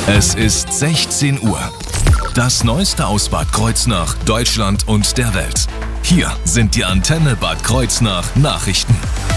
Es ist 16 Uhr. Das Neueste aus Bad Kreuznach, Deutschland und der Welt. Hier sind die Antenne Bad Kreuznach Nachrichten.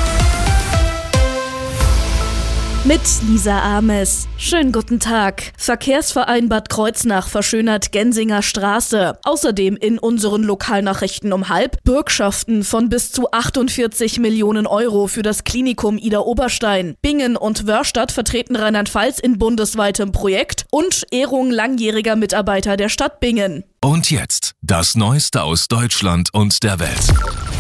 Mit Lisa Ames. Schönen guten Tag. Verkehrsverein Bad Kreuznach verschönert Gensinger Straße. Außerdem in unseren Lokalnachrichten um 12:30 Bürgschaften von bis zu 48 Millionen Euro für das Klinikum Idar-Oberstein. Bingen und Wörrstadt vertreten Rheinland-Pfalz in bundesweitem Projekt und Ehrung langjähriger Mitarbeiter der Stadt Bingen. Und jetzt das Neueste aus Deutschland und der Welt.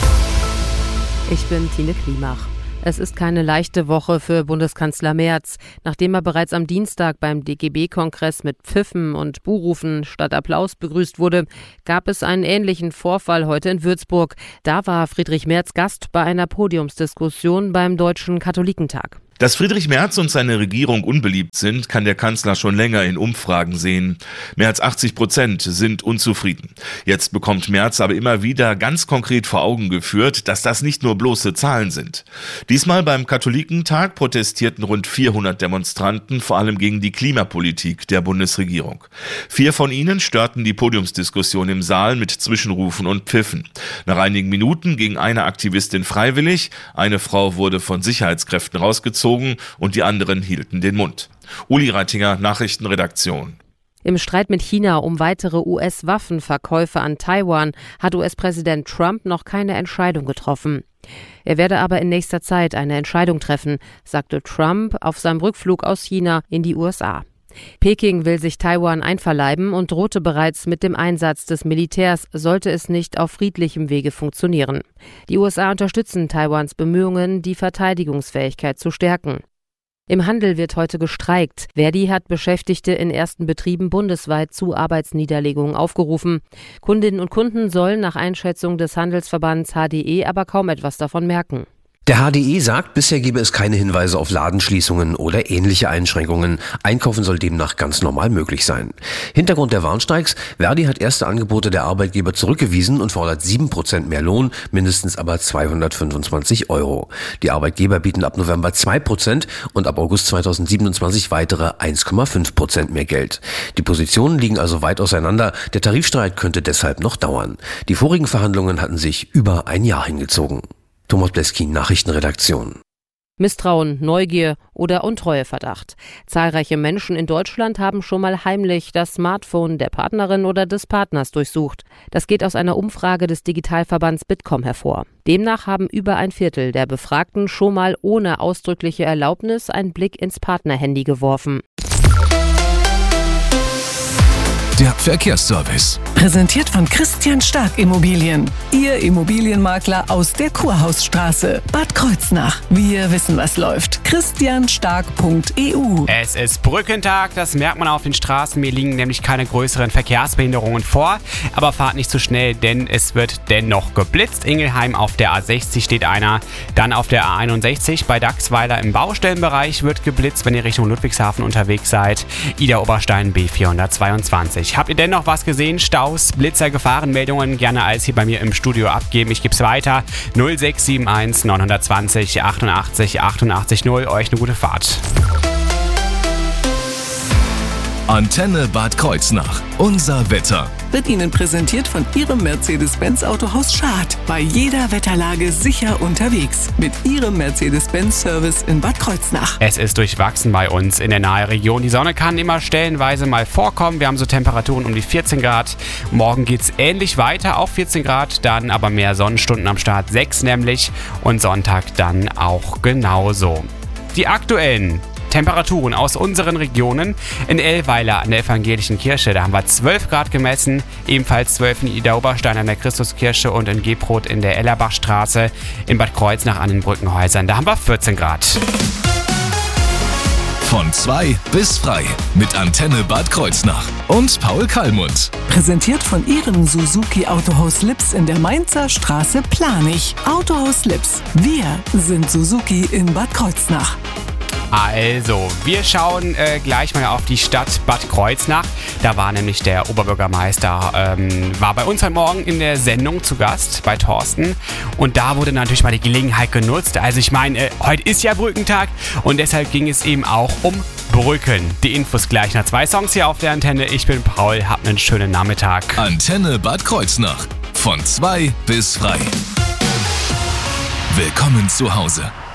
Ich bin Tine Klimach. Es ist keine leichte Woche für Bundeskanzler Merz. Nachdem er bereits am Dienstag beim DGB-Kongress mit Pfiffen und Buhrufen statt Applaus begrüßt wurde, gab es einen ähnlichen Vorfall heute in Würzburg. Da war Friedrich Merz Gast bei einer Podiumsdiskussion beim Deutschen Katholikentag. Dass Friedrich Merz und seine Regierung unbeliebt sind, kann der Kanzler schon länger in Umfragen sehen. Mehr als 80% sind unzufrieden. Jetzt bekommt Merz aber immer wieder ganz konkret vor Augen geführt, dass das nicht nur bloße Zahlen sind. Diesmal beim Katholikentag protestierten rund 400 Demonstranten vor allem gegen die Klimapolitik der Bundesregierung. 4 von ihnen störten die Podiumsdiskussion im Saal mit Zwischenrufen und Pfiffen. Nach einigen Minuten ging eine Aktivistin freiwillig, eine Frau wurde von Sicherheitskräften rausgezogen und die anderen hielten den Mund. Uli Reitinger, Nachrichtenredaktion. Im Streit mit China um weitere US-Waffenverkäufe an Taiwan hat US-Präsident Trump noch keine Entscheidung getroffen. Er werde aber in nächster Zeit eine Entscheidung treffen, sagte Trump auf seinem Rückflug aus China in die USA. Peking will sich Taiwan einverleiben und drohte bereits mit dem Einsatz des Militärs, sollte es nicht auf friedlichem Wege funktionieren. Die USA unterstützen Taiwans Bemühungen, die Verteidigungsfähigkeit zu stärken. Im Handel wird heute gestreikt. Verdi hat Beschäftigte in ersten Betrieben bundesweit zu Arbeitsniederlegungen aufgerufen. Kundinnen und Kunden sollen nach Einschätzung des Handelsverbands HDE aber kaum etwas davon merken. Der HDE sagt, bisher gebe es keine Hinweise auf Ladenschließungen oder ähnliche Einschränkungen. Einkaufen soll demnach ganz normal möglich sein. Hintergrund der Warnstreiks: Verdi hat erste Angebote der Arbeitgeber zurückgewiesen und fordert 7% mehr Lohn, mindestens aber 225 Euro. Die Arbeitgeber bieten ab November 2% und ab August 2027 weitere 1,5% mehr Geld. Die Positionen liegen also weit auseinander. Der Tarifstreit könnte deshalb noch dauern. Die vorigen Verhandlungen hatten sich über ein Jahr hingezogen. Thomas Bleskin, Nachrichtenredaktion. Misstrauen, Neugier oder Untreueverdacht. Zahlreiche Menschen in Deutschland haben schon mal heimlich das Smartphone der Partnerin oder des Partners durchsucht. Das geht aus einer Umfrage des Digitalverbands Bitkom hervor. Demnach haben über ein Viertel der Befragten schon mal ohne ausdrückliche Erlaubnis einen Blick ins Partnerhandy geworfen. Der Verkehrsservice. Präsentiert von Christian Stark Immobilien. Ihr Immobilienmakler aus der Kurhausstraße, Bad Kreuznach. Wir wissen, was läuft. christianstark.eu. Es ist Brückentag, das merkt man auf den Straßen. Mir liegen nämlich keine größeren Verkehrsbehinderungen vor. Aber fahrt nicht zu schnell, denn es wird dennoch geblitzt. Ingelheim auf der A60 steht einer. Dann auf der A61 bei Dachsweiler im Baustellenbereich wird geblitzt, wenn ihr Richtung Ludwigshafen unterwegs seid. Idar-Oberstein B422. Habt ihr denn noch was gesehen? Staus, Blitzer, Gefahrenmeldungen gerne als hier bei mir im Studio abgeben. Ich gebe es weiter. 0671 920 88 88 0. Euch eine gute Fahrt. Antenne Bad Kreuznach. Unser Wetter. Wird Ihnen präsentiert von Ihrem Mercedes-Benz Autohaus Schad. Bei jeder Wetterlage sicher unterwegs. Mit Ihrem Mercedes-Benz-Service in Bad Kreuznach. Es ist durchwachsen bei uns in der nahen Region. Die Sonne kann immer stellenweise mal vorkommen. Wir haben so Temperaturen um die 14 Grad. Morgen geht es ähnlich weiter, auch 14 Grad. Dann aber mehr Sonnenstunden am Start, 6 nämlich. Und Sonntag dann auch genauso. Die aktuellen Temperaturen aus unseren Regionen. In Ellweiler an der Evangelischen Kirche, da haben wir 12 Grad gemessen, ebenfalls 12 in Idar-Oberstein an der Christuskirche und in Gebrodt in der Ellerbachstraße, in Bad Kreuznach an den Brückenhäusern, da haben wir 14 Grad. Von 2 bis frei mit Antenne Bad Kreuznach und Paul Kallmund. Präsentiert von Ihrem Suzuki Autohaus Lips in der Mainzer Straße Planich. Autohaus Lips. Wir sind Suzuki in Bad Kreuznach. Also, wir schauen gleich mal auf die Stadt Bad Kreuznach. Da war nämlich der Oberbürgermeister, war bei uns heute Morgen in der Sendung zu Gast, bei Thorsten. Und da wurde natürlich mal die Gelegenheit genutzt. Also ich meine, heute ist ja Brückentag und deshalb ging es eben auch um Brücken. Die Infos gleich nach 2 Songs hier auf der Antenne. Ich bin Paul, habt einen schönen Nachmittag. Antenne Bad Kreuznach. Von 2 bis frei. Willkommen zu Hause.